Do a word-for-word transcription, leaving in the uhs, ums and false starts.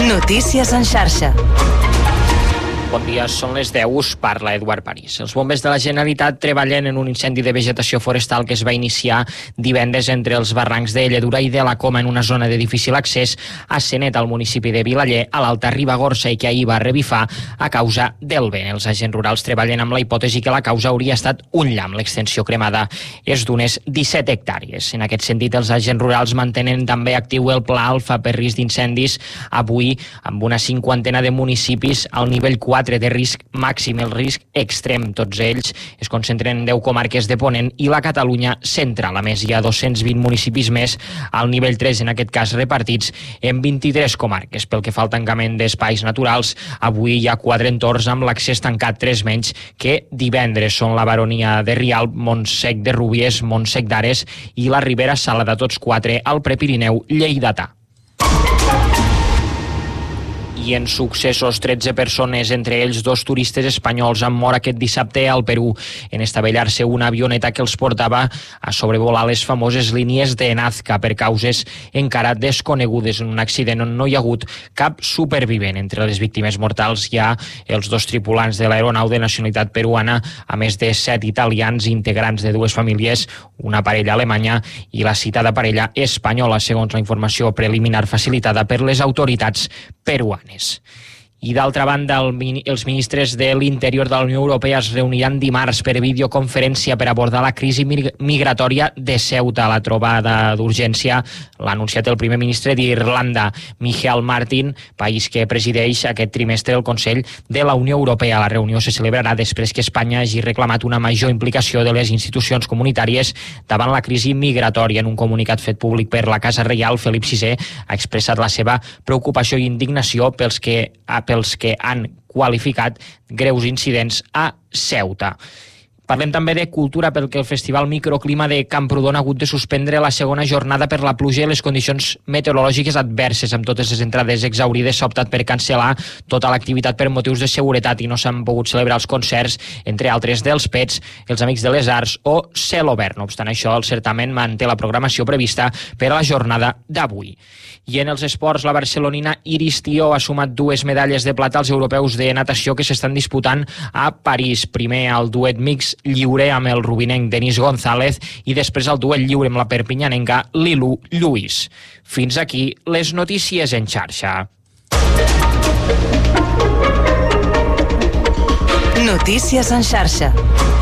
Notícies en xarxa. Bon dia, són les deu, us parla Eduard París. Els bombers de la Generalitat treballen en un incendi de vegetació forestal que es va iniciar divendres entre els barrancs de Lledura i de la Coma en una zona de difícil accés a Senet, al municipi de Vilaller, a l'Alta Ribagorça, i que ahir va revifar a causa del vent. Els agents rurals treballen amb la hipòtesi que la causa hauria estat un llamp. L'extensió cremada és d'unes disset hectàrees. En aquest sentit, els agents rurals mantenen també actiu el Pla Alfa per risc d'incendis, avui amb una cinquantena de municipis al nivell quatre de risc màxim, el risc extrem. Tots ells es concentren en deu comarques de Ponent i la Catalunya central. A més, hi ha dos-cents vint municipis més al nivell tres, en aquest cas repartits en vint-i-tres comarques. Pel que fa al tancament d'espais naturals, avui hi ha quatre entorns amb l'accés tancat, tres menys que divendres. Són la Baronia de Rialb, Montsec de Rúbies, Montsec d'Ares i la Ribera Salada, tots quatre al Prepirineu lleidatà. I en successos, tretze persones, entre ells dos turistes espanyols, han mort aquest dissabte al Perú en estavellar-se una avioneta que els portava a sobrevolar les famoses línies de Nazca per causes encara desconegudes, en un accident on no hi ha hagut cap supervivent. Entre les víctimes mortals hi ha els dos tripulants de l'aeronau de nacionalitat peruana, a més de set italians integrants de dues famílies, una parella alemanya i la citada parella espanyola, segons la informació preliminar facilitada per les autoritats peruanes. I d'altra banda, el, els ministres de l'Interior de la Unió Europea es reuniran dimarts per videoconferència per abordar la crisi migratòria de Ceuta. La trobada d'urgència l'ha anunciat el primer ministre d'Irlanda, Michael Martin, país que presideix aquest trimestre el Consell de la Unió Europea. La reunió se celebrarà després que Espanya hagi reclamat una major implicació de les institucions comunitàries davant la crisi migratòria. En un comunicat fet públic per la Casa Reial, Felip sisè ha expressat la seva preocupació i indignació pels que pels que han qualificat greus incidents a Ceuta. Parlem també de cultura, perquè el Festival Microclima de Camprodon ha hagut de suspendre la segona jornada per la pluja i les condicions meteorològiques adverses. Amb totes les entrades exaurides s'ha optat per cancel·lar tota l'activitat per motius de seguretat i no s'han pogut celebrar els concerts, entre altres dels Pets, els Amics de les Arts o Celobert. No obstant això, el certamen manté la programació prevista per a la jornada d'avui. I en els esports, la barcelonina Iris Tió ha sumat dues medalles de plata als europeus de natació que s'estan disputant a París. Primer el duet mix lliure amb el rubinenc Denis González i després el duet lliure amb la perpinyanenca Lilu Lluís. Fins aquí les notícies en xarxa. Notícies en xarxa.